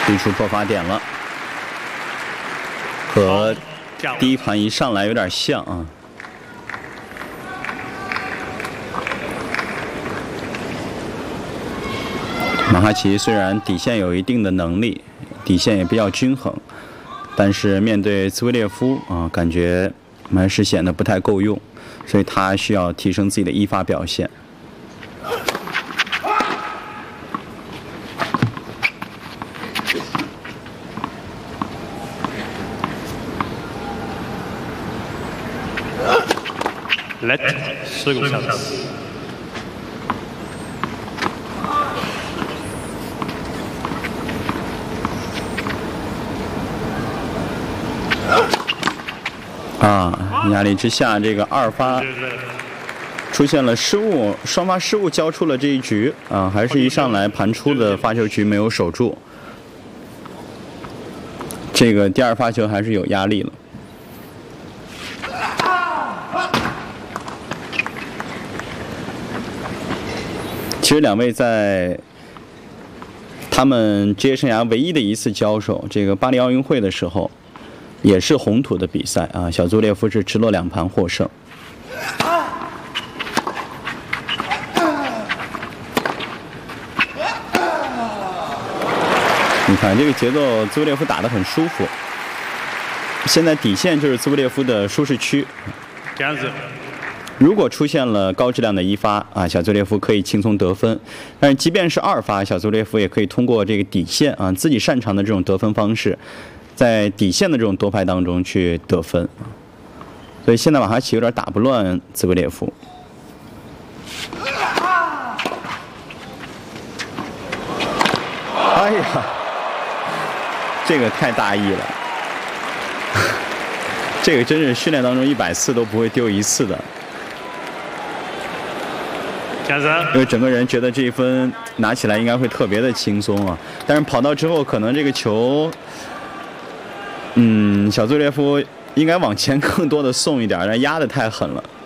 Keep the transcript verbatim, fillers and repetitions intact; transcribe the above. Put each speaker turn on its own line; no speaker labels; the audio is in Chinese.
对出破发点了，和第一盘一上来有点像啊。马哈奇虽然底线有一定的能力，底线也比较均衡，但是面对兹维列夫啊，感觉还是显得不太够用，所以他需要提升自己的一发表现。
Let 十五小时。
啊，压力之下，这个二发出现了失误，双发失误交出了这一局啊，还是一上来盘出的发球局没有守住，这个第二发球还是有压力了。 其实两位在他们职业生涯唯一的一次交手，这个巴黎奥运会的时候，也是红土的比赛啊。小兹维列夫是直落两盘获胜。你看这个节奏，兹维列夫打得很舒服。现在底线就是兹维列夫的舒适区。
这样子。
如果出现了高质量的一发啊，小兹维列夫可以轻松得分。但是即便是二发，小兹维列夫也可以通过这个底线啊，自己擅长的这种得分方式，在底线的这种夺拍当中去得分。所以现在马哈奇有点打不乱兹维列夫。哎呀，这个太大意了，这个真是训练当中一百次都不会丢一次的。 因为整个人觉得这一分拿起来应该会特别的轻松啊，但是跑到之后可能这个球，嗯，小兹维列夫应该往前更多的送一点，但压得太狠了。